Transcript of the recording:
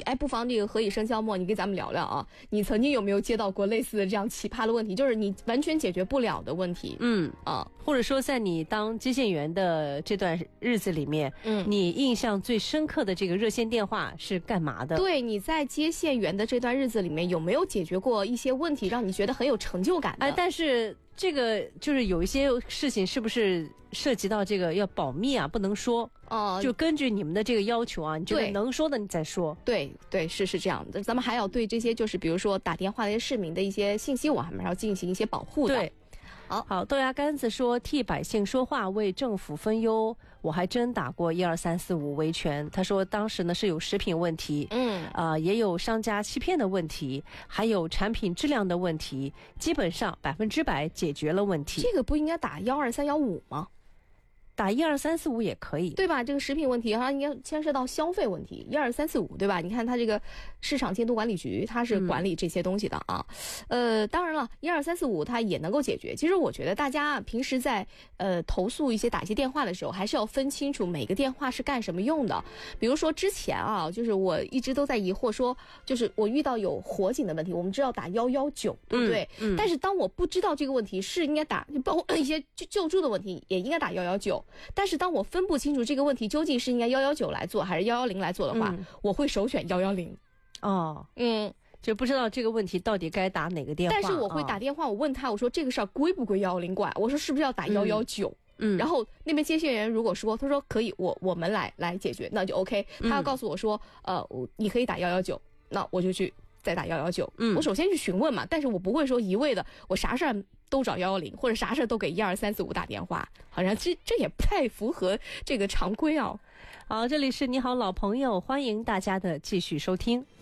不妨这个何以笙箫默，你给咱们聊聊啊，你曾经有没有接到过类似的这样奇葩的问题，就是你完全解决不了的问题？ 或者说在你当接线员的这段日子里面，你印象最深刻的这个热线电话是干嘛的？ 对，你在接线员的这段日子里面有没有解决过一些问题，让你觉得很有成就感的？ 但是这个就是有一些事情是不是涉及到这个要保密啊，不能说就根据你们的这个要求啊，你觉得能说的你再说。 对，是这样的，咱们还要对这些就是比如说打电话的市民的一些信息，我们还要进行一些保护的。 对。好，豆芽干子说替百姓说话，为政府分忧，我还真打过12345维权。他说当时呢是有食品问题，也有商家欺骗的问题，还有产品质量的问题，基本上100%解决了问题。 这个不应该打12315吗？ 打12345也可以， 对吧？这个食品问题好像应该牵涉到消费问题，12345对吧？你看它这个市场监督管理局，它是管理这些东西的啊。当然了，12345它也能够解决。其实我觉得大家平时在投诉打一些电话的时候，还是要分清楚每个电话是干什么用的。比如说之前啊，就是我一直都在疑惑说，就是我遇到有火警的问题，我们知道打119，对不对？但是当我不知道这个问题是应该打，包括一些救助的问题，也应该打119。但是当我分不清楚这个问题究竟是应该119来做还是110来做的话，我会首选110。 就不知道这个问题到底该打哪个电话。 但是我会打电话，我问他，我说这个事儿归不归110管？我说是不是要打119？然后那边接线员如果说他说可以，我们来解决，那就 OK。他要告诉我说，你可以打119，那我就去再打119。我首先去询问嘛，但是我不会说一味的我啥事儿都找110，或者啥事都给12345打电话，好像这也不太符合这个常规啊。 好，这里是你好老朋友，欢迎大家的继续收听。